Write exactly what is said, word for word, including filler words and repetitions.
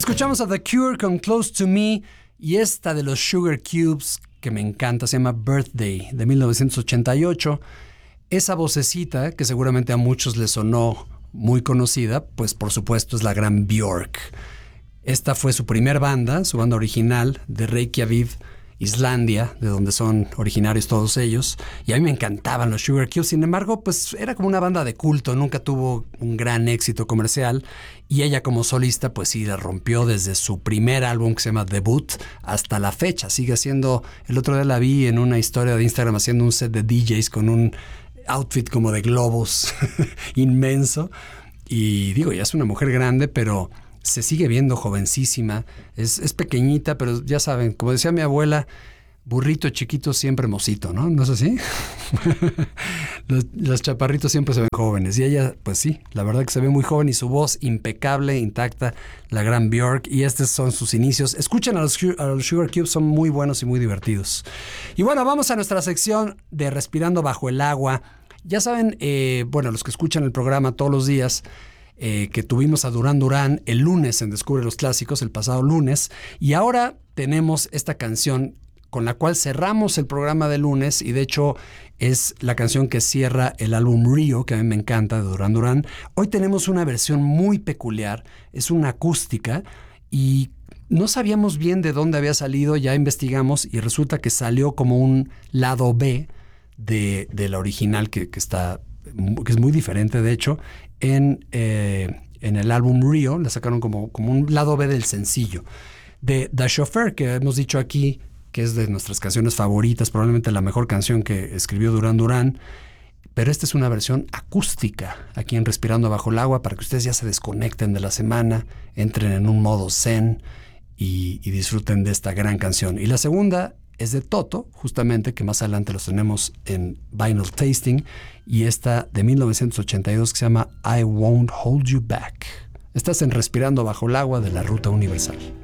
Escuchamos a The Cure con Close to Me y esta de los Sugar Cubes que me encanta, se llama Birthday, de mil novecientos ochenta y ocho. Esa vocecita que seguramente a muchos les sonó muy conocida, pues por supuesto es la gran Björk. Esta fue su primer banda, su banda original de Reykjavik, Islandia, de donde son originarios todos ellos, y a mí me encantaban los Sugar Cubes. Sin embargo, pues era como una banda de culto, nunca tuvo un gran éxito comercial, y ella como solista pues sí la rompió desde su primer álbum que se llama Debut hasta la fecha. Sigue haciendo, el otro día la vi en una historia de Instagram haciendo un set de D Js con un outfit como de globos inmenso, y digo, ya es una mujer grande, pero se sigue viendo jovencísima, es, es pequeñita, pero ya saben, como decía mi abuela, burrito chiquito siempre mocito, ¿no? ¿No es así? los, los chaparritos siempre se ven jóvenes, y ella, pues sí, la verdad que se ve muy joven y su voz impecable, intacta, la gran Björk, y estos son sus inicios. Escuchen a los, a los Sugar Cubes, son muy buenos y muy divertidos. Y bueno, vamos a nuestra sección de Respirando Bajo el Agua. Ya saben, eh, bueno, los que escuchan el programa todos los días, Eh, que tuvimos a Duran Duran el lunes en Descubre los Clásicos, el pasado lunes, y ahora tenemos esta canción con la cual cerramos el programa de lunes, y de hecho es la canción que cierra el álbum Rio, que a mí me encanta, de Duran Duran. Hoy tenemos una versión muy peculiar, es una acústica, y no sabíamos bien de dónde había salido, ya investigamos, y resulta que salió como un lado B de, de la original, que, que está, que es muy diferente, de hecho. En, eh, en el álbum Rio la sacaron como, como un lado B del sencillo de The Chauffeur, que hemos dicho aquí que es de nuestras canciones favoritas, probablemente la mejor canción que escribió Duran Duran, pero esta es una versión acústica aquí en Respirando Bajo el Agua, para que ustedes ya se desconecten de la semana, entren en un modo zen y, y disfruten de esta gran canción. Y la segunda es de Toto, justamente, que más adelante los tenemos en Vinyl Tasting, y esta de mil novecientos ochenta y dos que se llama I Won't Hold You Back. Estás en Respirando Bajo el Agua de la Ruta Universal.